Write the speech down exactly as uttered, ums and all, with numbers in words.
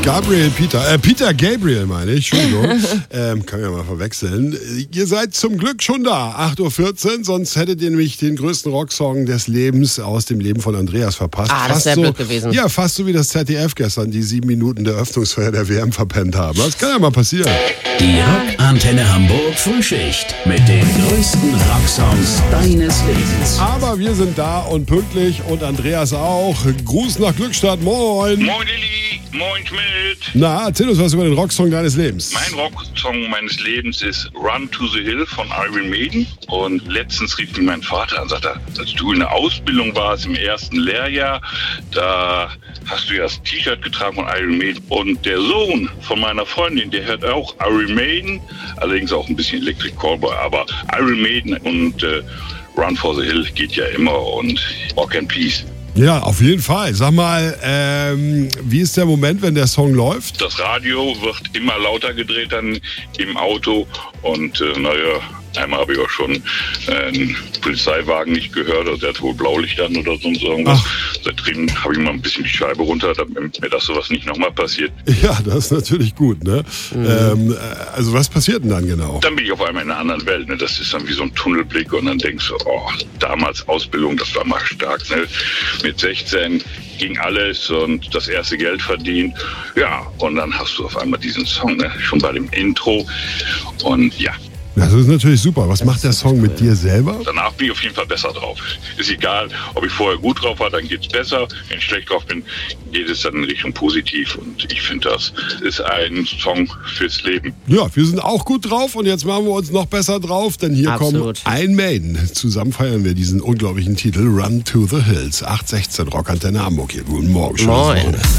Gabriel Peter, äh, Peter Gabriel meine ich, Entschuldigung, ähm, kann ich ja mal verwechseln. Ihr seid zum Glück schon da, acht Uhr vierzehn, sonst hättet ihr nämlich den größten Rocksong des Lebens aus dem Leben von Andreas verpasst. Ah, das wäre so, blöd gewesen. Ja, fast so wie das Z D F gestern, die sieben Minuten der Eröffnungsfeier der W M verpennt haben. Das kann ja mal passieren. Die Rockantenne Hamburg Frühschicht mit den größten Rocksongs deines Lebens. Aber wir sind da und pünktlich und Andreas auch. Gruß nach Glückstadt, moin. Moin Lilly, moin Schmidt. Na, erzähl uns was über den Rocksong deines Lebens. Mein Rocksong meines Lebens ist Run to the Hill von Iron Maiden. Und letztens rief mich mein Vater an und sagte, als du in der Ausbildung warst, im ersten Lehrjahr, da hast du ja das T-Shirt getragen von Iron Maiden. Und der Sohn von meiner Freundin, der hört auch Iron Maiden, allerdings auch ein bisschen Electric Callboy, aber Iron Maiden und äh, Run for the Hill geht ja immer und Rock and Peace. Ja, auf jeden Fall. Sag mal, ähm, wie ist der Moment, wenn der Song läuft? Das Radio wird immer lauter gedreht dann im Auto und äh, naja, einmal habe ich auch schon äh, einen Polizeiwagen nicht gehört, also der hat wohl Blaulicht an oder sonst irgendwas. Ach. Seitdem habe ich mal ein bisschen die Scheibe runter, damit mir das sowas nicht nochmal passiert. Ja, das ist natürlich gut, ne? Mhm. Ähm, also was passiert denn dann genau? Dann bin ich auf einmal in einer anderen Welt, ne? Das ist dann wie so ein Tunnelblick und dann denkst du, oh, damals Ausbildung, das war mal stark, ne? Mit sechzehn ging alles und das erste Geld verdient. Ja, und dann hast du auf einmal diesen Song, ne? Schon bei dem Intro und ja. Das ist natürlich super. Was macht der Song mit dir selber? Danach bin ich auf jeden Fall besser drauf. Ist egal, ob ich vorher gut drauf war, dann geht's besser. Wenn ich schlecht drauf bin, geht es dann in Richtung positiv. Und ich finde, das ist ein Song fürs Leben. Ja, wir sind auch gut drauf und jetzt machen wir uns noch besser drauf, denn hier Absolut. kommt Iron Maiden. Zusammen feiern wir diesen unglaublichen Titel Run to the Hills. acht sechzehn Rockantenne Hamburg hier. Guten Morgen. Moin.